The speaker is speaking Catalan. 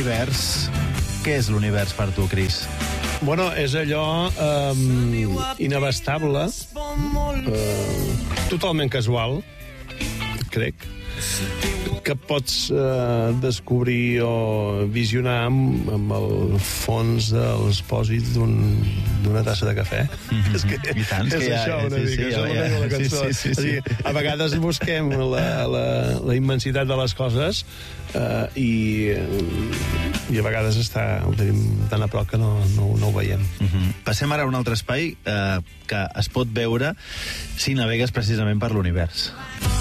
l'univers. Què és l'univers per tu, Cris? Bueno, és allò inabastable, totalment casual, crec, que pots descobrir o visionar amb el fons dels pòsits d'una tassa de cafè. És que I tant, és això una mica, és la cançó. Sí. A vegades busquem la immensitat de les coses i a vegades ho tenim tan a prop que no ho veiem. Passem ara a un altre espai que es pot veure si navegues precisament per l'univers.